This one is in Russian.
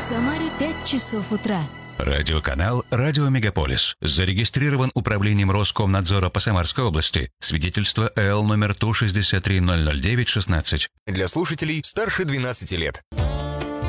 Самаре 5 часов утра. Радиоканал «Радио Мегаполис». Зарегистрирован Управлением Роскомнадзора по Самарской области. Свидетельство ЭЛ номер 163-009-16. Для слушателей старше 12 лет.